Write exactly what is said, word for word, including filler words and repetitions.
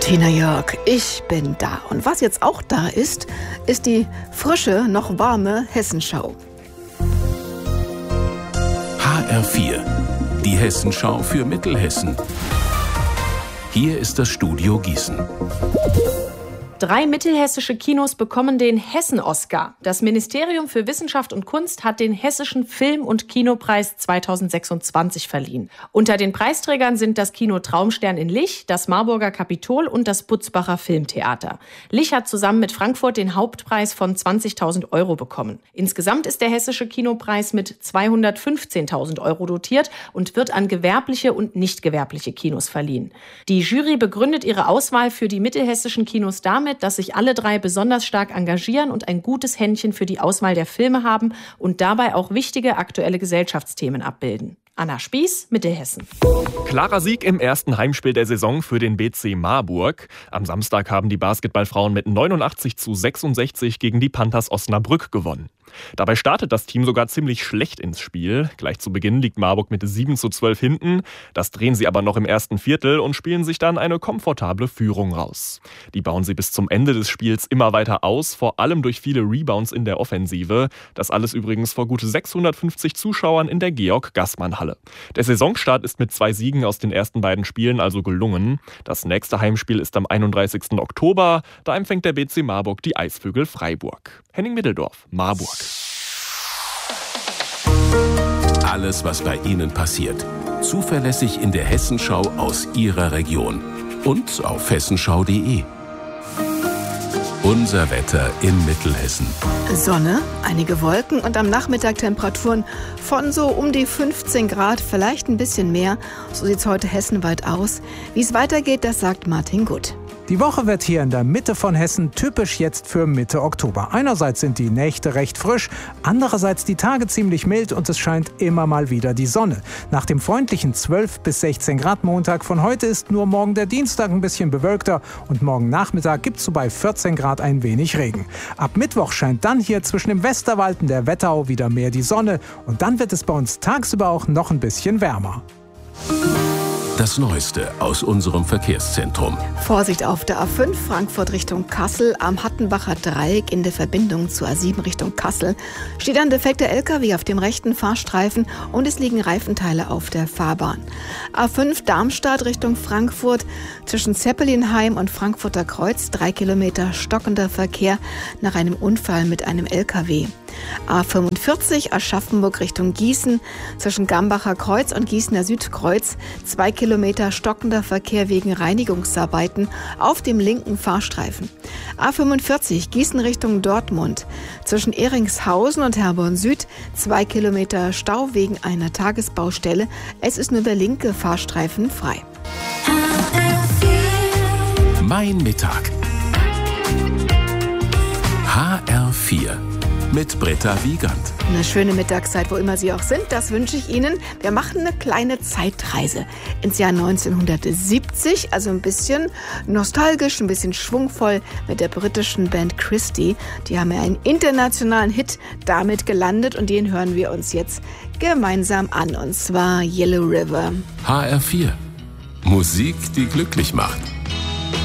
Tina Jörg, ich bin da. Und was jetzt auch da ist, ist die frische, noch warme Hessenschau. H R vier, die Hessenschau für Mittelhessen. Hier ist das Studio Gießen. Drei mittelhessische Kinos bekommen den Hessen-Oscar. Das Ministerium für Wissenschaft und Kunst hat den Hessischen Film- und Kinopreis zweitausendsechsundzwanzig verliehen. Unter den Preisträgern sind das Kino Traumstern in Lich, das Marburger Kapitol und das Butzbacher Filmtheater. Lich hat zusammen mit Frankfurt den Hauptpreis von zwanzigtausend Euro bekommen. Insgesamt ist der Hessische Kinopreis mit zweihundertfünfzehntausend Euro dotiert und wird an gewerbliche und nicht gewerbliche Kinos verliehen. Die Jury begründet ihre Auswahl für die mittelhessischen Kinos damit, dass sich alle drei besonders stark engagieren und ein gutes Händchen für die Auswahl der Filme haben und dabei auch wichtige aktuelle Gesellschaftsthemen abbilden. Anna Spieß, Mittelhessen. Klarer Sieg im ersten Heimspiel der Saison für den B C Marburg. Am Samstag haben die Basketballfrauen mit neunundachtzig zu sechsundsechzig gegen die Panthers Osnabrück gewonnen. Dabei startet das Team sogar ziemlich schlecht ins Spiel. Gleich zu Beginn liegt Marburg mit sieben zu zwölf hinten. Das drehen sie aber noch im ersten Viertel und spielen sich dann eine komfortable Führung raus. Die bauen sie bis zum Ende des Spiels immer weiter aus, vor allem durch viele Rebounds in der Offensive. Das alles übrigens vor gut sechshundertfünfzig Zuschauern in der Georg-Gassmann-Halle. Der Saisonstart ist mit zwei Siegen aus den ersten beiden Spielen also gelungen. Das nächste Heimspiel ist am einunddreißigsten Oktober. Da empfängt der B C Marburg die Eisvögel Freiburg. Henning Middeldorf, Marburg. Alles, was bei Ihnen passiert. Zuverlässig in der Hessenschau aus Ihrer Region. Und auf hessenschau punkt de. Unser Wetter in Mittelhessen. Sonne, einige Wolken und am Nachmittag Temperaturen von so um die fünfzehn Grad, vielleicht ein bisschen mehr. So sieht es heute hessenweit aus. Wie es weitergeht, das sagt Martin Gut. Die Woche wird hier in der Mitte von Hessen typisch jetzt für Mitte Oktober. Einerseits sind die Nächte recht frisch, andererseits die Tage ziemlich mild und es scheint immer mal wieder die Sonne. Nach dem freundlichen zwölf bis sechzehn Grad Montag von heute ist nur morgen der Dienstag ein bisschen bewölkter und morgen Nachmittag gibt es so bei vierzehn Grad ein wenig Regen. Ab Mittwoch scheint dann hier zwischen dem Westerwald und der Wetterau wieder mehr die Sonne und dann wird es bei uns tagsüber auch noch ein bisschen wärmer. Das Neueste aus unserem Verkehrszentrum. Vorsicht auf der A fünf Frankfurt Richtung Kassel. Am Hattenbacher Dreieck in der Verbindung zur A sieben Richtung Kassel steht ein defekter L K W auf dem rechten Fahrstreifen und es liegen Reifenteile auf der Fahrbahn. A fünf Darmstadt Richtung Frankfurt zwischen Zeppelinheim und Frankfurter Kreuz. Drei Kilometer stockender Verkehr nach einem Unfall mit einem L K W. A fünfundvierzig Aschaffenburg Richtung Gießen zwischen Gambacher Kreuz und Gießener Südkreuz. Zwei Kilometer stockender Verkehr wegen Reinigungsarbeiten auf dem linken Fahrstreifen. A fünfundvierzig Gießen Richtung Dortmund zwischen Ehringshausen und Herborn Süd. Zwei Kilometer Stau wegen einer Tagesbaustelle. Es ist nur der linke Fahrstreifen frei. Mein Mittag. H R vier. Mit Britta Wiegand. Eine schöne Mittagszeit, wo immer Sie auch sind, das wünsche ich Ihnen. Wir machen eine kleine Zeitreise ins Jahr neunzehnhundertsiebzig, also ein bisschen nostalgisch, ein bisschen schwungvoll mit der britischen Band Christie. Die haben ja einen internationalen Hit damit gelandet und den hören wir uns jetzt gemeinsam an, und zwar Yellow River. H R vier. Musik, die glücklich macht.